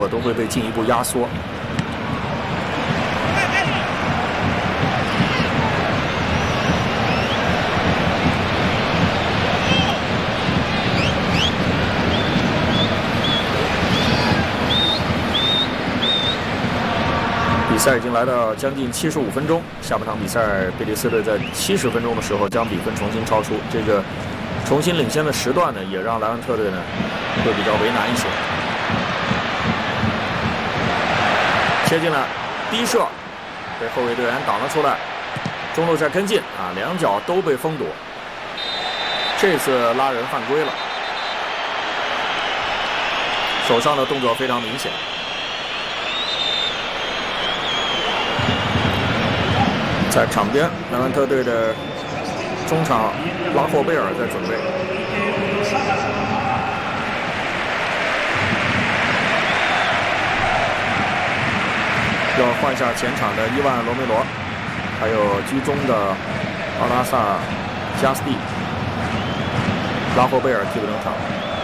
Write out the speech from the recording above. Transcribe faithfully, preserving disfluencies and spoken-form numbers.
我都会被进一步压缩。比赛已经来到将近七十五分钟，下半场比赛，贝蒂斯队在七十分钟的时候将比分重新超出。这个重新领先的时段呢，也让莱万特队呢会比较为难一些。切进来，低射，被后卫队员挡了出来，中路在跟进啊，两脚都被封堵。这次拉人犯规了，手上的动作非常明显。在场边，莱万特队的中场拉霍贝尔在准备。要换下前场的伊万·罗梅罗，还有居中的奥拉萨·加斯蒂。拉霍贝尔替补登场。